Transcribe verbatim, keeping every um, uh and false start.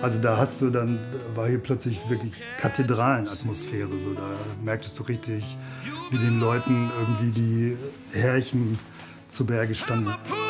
Also da hast du dann, war hier plötzlich wirklich Kathedralenatmosphäre. So, da merktest du richtig, wie den Leuten irgendwie die Härchen zu Berge standen.